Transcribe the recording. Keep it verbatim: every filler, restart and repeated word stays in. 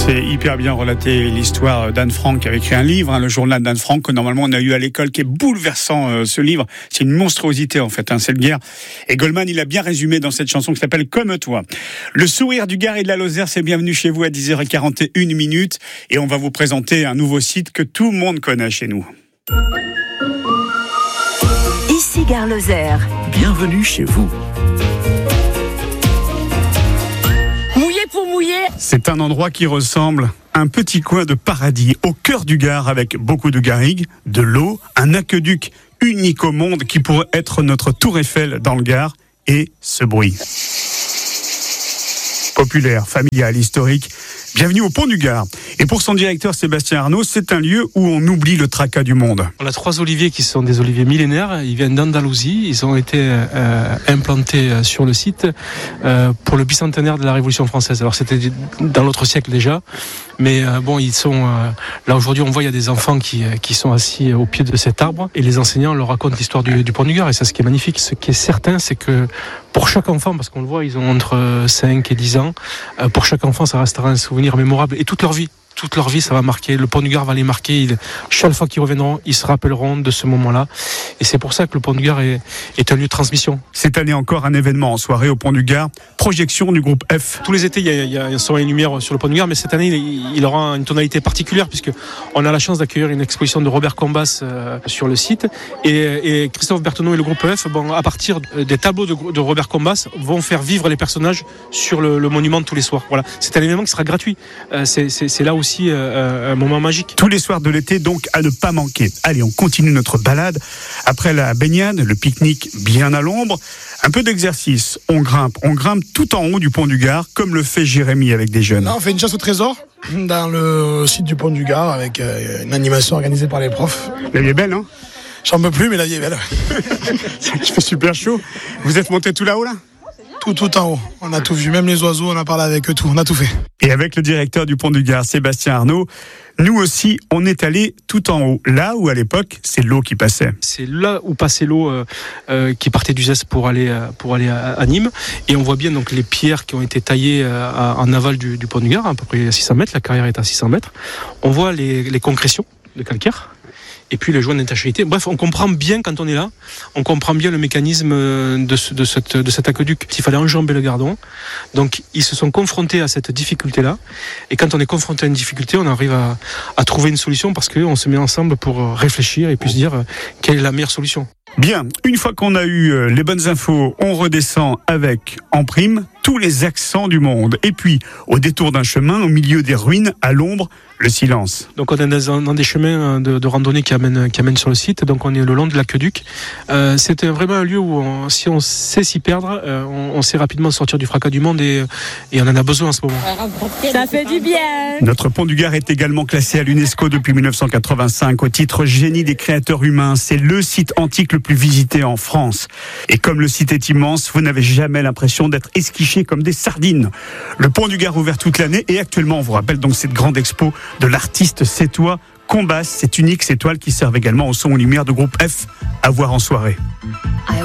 C'est hyper bien relaté l'histoire d'Anne Frank qui avait écrit un livre, hein, le journal d'Anne Frank, que normalement on a eu à l'école, qui est bouleversant euh, ce livre. C'est une monstruosité en fait, hein, cette guerre. Et Goldman, il a bien résumé dans cette chanson qui s'appelle Comme toi. Le sourire du Gard et de la Lozère, c'est bienvenue chez vous à dix heures quarante et une minutes. Et on va vous présenter un nouveau site que tout le monde connaît chez nous. Ici Gare Lozère. Bienvenue chez vous. Pour mouiller. C'est un endroit qui ressemble à un petit coin de paradis au cœur du Gard avec beaucoup de garrigues, de l'eau, un aqueduc unique au monde qui pourrait être notre tour Eiffel dans le Gard et ce bruit. Populaire, familial, historique. Bienvenue au Pont du Gard. Et pour son directeur Sébastien Arnaud, c'est un lieu où on oublie le tracas du monde. On a trois oliviers qui sont des oliviers millénaires. Ils viennent d'Andalousie. Ils ont été euh, implantés sur le site euh, pour le bicentenaire de la Révolution française. Alors c'était dans l'autre siècle déjà. Mais euh, bon, ils sont euh, là aujourd'hui. On voit il y a des enfants qui qui sont assis au pied de cet arbre et les enseignants leur racontent l'histoire du, du Pont du Gard. Et ça, ce qui est magnifique, ce qui est certain, c'est que pour chaque enfant, parce qu'on le voit, ils ont entre cinq et dix ans. Euh, pour chaque enfant, ça restera un souvenir mémorable et toute leur vie. Toute leur vie, ça va marquer. Le Pont du Gard va les marquer. Ils, chaque fois qu'ils reviendront, ils se rappelleront de ce moment-là. Et c'est pour ça que le Pont du Gard est, est un lieu de transmission. Cette année encore, un événement en soirée au Pont du Gard. Projection du groupe F. Tous les étés, il y a, il y a un son et une lumière sur le Pont du Gard, mais cette année, il, il aura une tonalité particulière puisque on a la chance d'accueillir une exposition de Robert Combas euh, sur le site. Et, et Christophe Bertheneau et le groupe F, bon, à partir des tableaux de, de Robert Combas, vont faire vivre les personnages sur le, le monument tous les soirs. Voilà, c'est un événement qui sera gratuit. Euh, c'est, c'est, c'est là aussi aussi euh, un moment magique. Tous les soirs de l'été, donc, à ne pas manquer. Allez, on continue notre balade. Après la baignade, le pique-nique bien à l'ombre, un peu d'exercice. On grimpe, on grimpe tout en haut du Pont du Gard, comme le fait Jérémy avec des jeunes. Là, on fait une chasse au trésor dans le site du Pont du Gard avec euh, une animation organisée par les profs. La vie est belle, hein? J'en peux plus, mais la vie est belle. Il fait super chaud. Vous êtes monté tout là-haut, là? Tout, tout en haut. On a tout vu, même les oiseaux, on a parlé avec eux, tout. On a tout fait. Et avec le directeur du Pont du Gard, Sébastien Arnaud, nous aussi, on est allé tout en haut. Là où, à l'époque, c'est l'eau qui passait. C'est là où passait l'eau euh, euh, qui partait du Zest pour aller, euh, pour aller à, à Nîmes. Et on voit bien donc les pierres qui ont été taillées euh, en aval du, du Pont du Gard, à peu près à six cents mètres. La carrière est à six cents mètres. On voit les, les concrétions de calcaire. Et puis les joints d'étanchéité. Bref, on comprend bien quand on est là, on comprend bien le mécanisme de, ce, de, cette, de cet aqueduc. Il fallait enjamber le Gardon. Donc ils se sont confrontés à cette difficulté-là. Et quand on est confronté à une difficulté, on arrive à, à trouver une solution parce qu'on se met ensemble pour réfléchir et puis se dire quelle est la meilleure solution. Bien, une fois qu'on a eu les bonnes infos, on redescend avec, en prime, tous les accents du monde. Et puis, au détour d'un chemin, au milieu des ruines, à l'ombre, le silence. Donc on est dans, dans des chemins de, de randonnée qui amènent, qui amènent sur le site. Donc on est le long de l'aqueduc. Euh, c'est vraiment un lieu où on, si on sait s'y perdre, euh, on, on sait rapidement sortir du fracas du monde et, et on en a besoin en ce moment. Ça fait du bien. Notre Pont du Gard est également classé à l'UNESCO depuis dix-neuf cent quatre-vingt-cinq au titre Génie des créateurs humains. C'est le site antique le plus visité en France. Et comme le site est immense, vous n'avez jamais l'impression d'être esquiché comme des sardines. Le Pont du Gard ouvert toute l'année et actuellement, on vous rappelle donc cette grande expo de l'artiste sétois Combas, cette unique étoile qui servent également au son aux lumières de groupe F à voir en soirée.